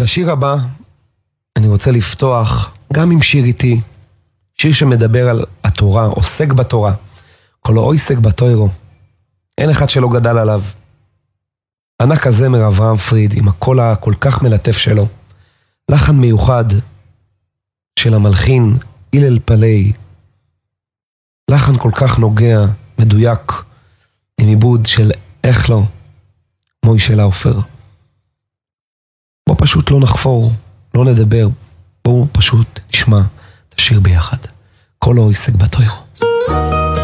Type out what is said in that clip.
לשיר הבא אני רוצה לפתוח גם עם שיר איתי, שיר שמדבר על התורה, עוסק בתורה. כולו עוסק בתוירו. אין אחד שלא גדל עליו. ענק הזמר אברהם פריד עם הקול הכל כך מלטף שלו. לחן מיוחד של המלחין הלל פלאי. לחן כל כך נוגע, מדויק, עם עיבוד של איך לא, מוישה לאופר. בוא פשוט לא נחפור, לא נדבר, בואו פשוט נשמע את השיר ביחד. כולו עוסק בתוירו.